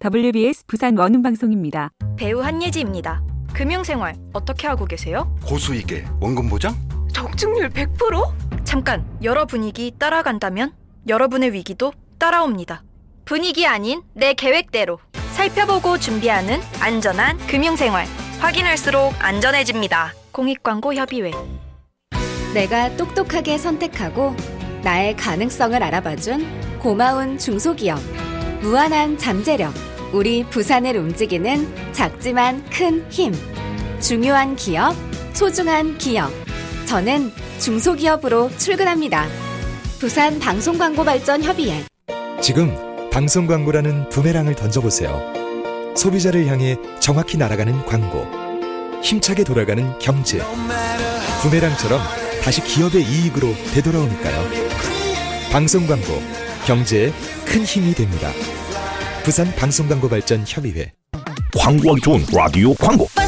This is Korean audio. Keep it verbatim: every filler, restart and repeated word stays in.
더블유비에스 부산 원음방송입니다. 배우 한예지입니다. 금융생활 어떻게 하고 계세요? 고수익에 원금 보장? 적중률 백 퍼센트? 잠깐, 여러 분위기 따라간다면 여러분의 위기도 따라옵니다. 분위기 아닌 내 계획대로 살펴보고 준비하는 안전한 금융생활. 확인할수록 안전해집니다. 공익광고협의회. 내가 똑똑하게 선택하고 나의 가능성을 알아봐준 고마운 중소기업. 무한한 잠재력. 우리 부산을 움직이는 작지만 큰 힘. 중요한 기업, 소중한 기업. 저는 중소기업으로 출근합니다. 부산 방송광고발전협의회. 지금 방송광고라는 부메랑을 던져보세요. 소비자를 향해 정확히 날아가는 광고, 힘차게 돌아가는 경제. 부메랑처럼 다시 기업의 이익으로 되돌아오니까요. 방송광고, 경제에 큰 힘이 됩니다. 부산 방송광고발전협의회. 광고하기 좋은 라디오 광고.